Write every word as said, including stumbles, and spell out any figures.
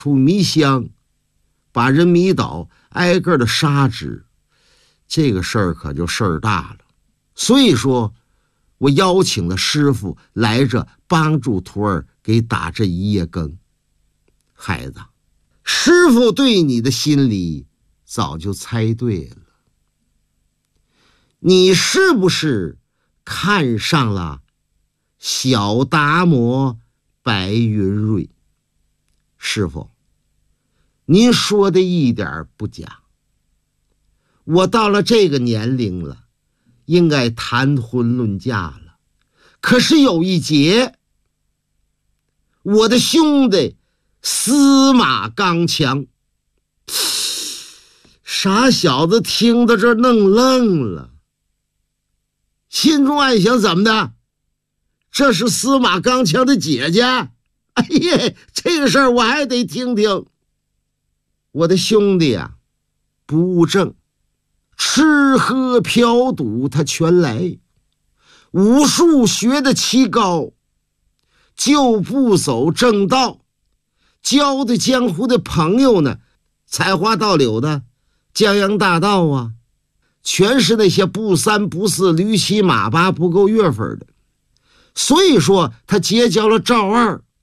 出迷香，把人迷倒，挨个的杀之，这个事儿可就事儿大了。所以说我邀请了师傅来这帮助徒儿给打这一夜更。孩子，师傅对你的心理早就猜对了，你是不是看上了小达摩白云瑞？师傅，您说的一点不假，我到了这个年龄了，应该谈婚论嫁了。可是有一节，我的兄弟司马刚强，傻小子听到这儿弄愣了，心中暗想，怎么的？这是司马刚强的姐姐？哎呀，这个事儿我还得听听。我的兄弟啊，不务正，吃喝嫖赌他全来，武术学的奇高，就不走正道，交的江湖的朋友呢，采花盗柳的，江洋大盗啊，全是那些不三不四、驴骑马八不够月份的。所以说他结交了赵二，